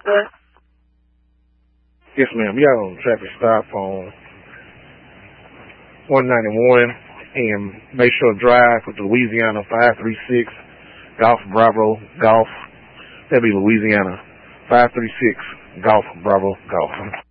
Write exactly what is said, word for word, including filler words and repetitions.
sir. Yes, ma'am. You got on traffic stop on one ninety-one, and make sure to drive with Louisiana five three six Golf Bravo Golf. That'll be Louisiana five three six Golf Bravo Golf.